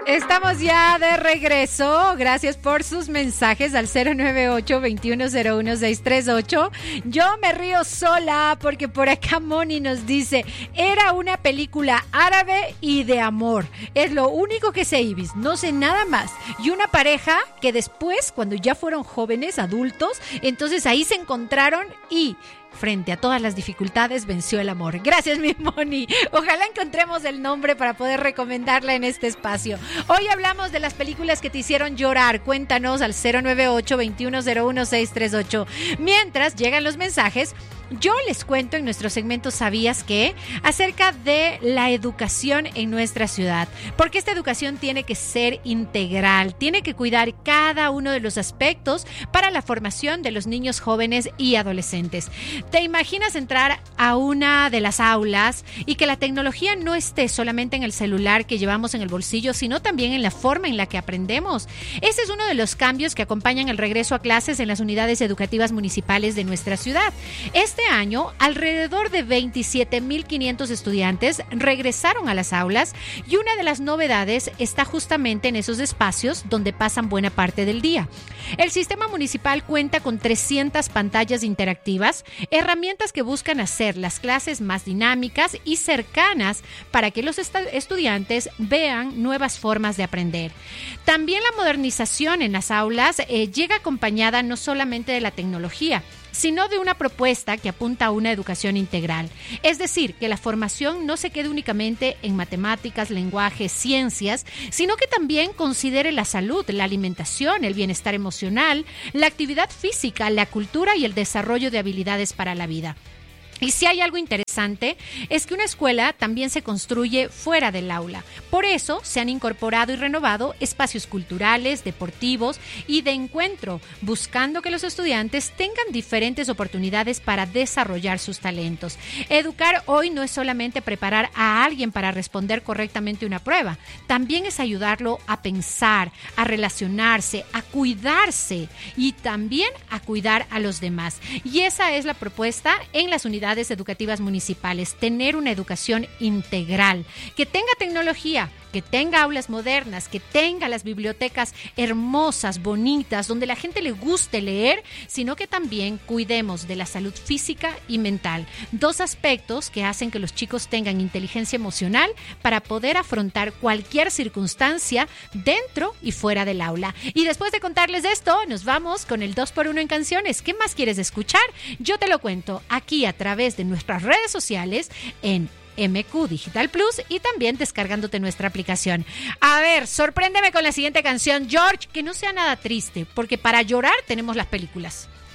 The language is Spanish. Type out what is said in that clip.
Estamos ya de regreso. Gracias por sus mensajes al 098-2101-638. Yo me río sola porque por acá Moni nos dice: era una película árabe y de amor. Es lo único que sé, Ibis. No sé nada más. Y una pareja que después, cuando ya fueron jóvenes, adultos, entonces ahí se encontraron y frente a todas las dificultades venció el amor. Gracias, mi Moni. Ojalá encontremos el nombre para poder recomendarla en este espacio. Hoy hablamos de las películas que te hicieron llorar. Cuéntanos al 098-2101-638. Mientras llegan los mensajes, yo les cuento en nuestro segmento ¿Sabías qué? Acerca de la educación en nuestra ciudad. Porque esta educación tiene que ser integral, tiene que cuidar cada uno de los aspectos para la formación de los niños jóvenes y adolescentes. ¿Te imaginas entrar a una de las aulas y que la tecnología no esté solamente en el celular que llevamos en el bolsillo, sino también en la forma en la que aprendemos? Ese es uno de los cambios que acompañan el regreso a clases en las unidades educativas municipales de nuestra ciudad. Este año, alrededor de 27,500 estudiantes regresaron a las aulas y una de las novedades está justamente en esos espacios donde pasan buena parte del día. El sistema municipal cuenta con 300 pantallas interactivas, herramientas que buscan hacer las clases más dinámicas y cercanas para que los estudiantes vean nuevas formas de aprender. También la modernización en las aulas llega acompañada no solamente de la tecnología, sino de una propuesta que apunta a una educación integral. Es decir, que la formación no se quede únicamente en matemáticas, lenguaje, ciencias, sino que también considere la salud, la alimentación, el bienestar emocional, la actividad física, la cultura y el desarrollo de habilidades para la vida. Y si hay algo interesante, es que una escuela también se construye fuera del aula. Por eso se han incorporado y renovado espacios culturales, deportivos y de encuentro, buscando que los estudiantes tengan diferentes oportunidades para desarrollar sus talentos. Educar hoy no es solamente preparar a alguien para responder correctamente una prueba, también es ayudarlo a pensar, a relacionarse, a cuidarse y también a cuidar a los demás. Y esa es la propuesta en las unidades educativas municipales, tener una educación integral, que tenga tecnología, que tenga aulas modernas, que tenga las bibliotecas hermosas, bonitas, donde la gente le guste leer, sino que también cuidemos de la salud física y mental. Dos aspectos que hacen que los chicos tengan inteligencia emocional para poder afrontar cualquier circunstancia dentro y fuera del aula. Y después de contarles esto, nos vamos con el 2x1 en canciones. ¿Qué más quieres escuchar? Yo te lo cuento aquí a través de nuestras redes sociales en MQ Digital Plus y también descargándote nuestra aplicación. A ver, sorpréndeme con la siguiente canción, George, que no sea nada triste, porque para llorar tenemos las películas.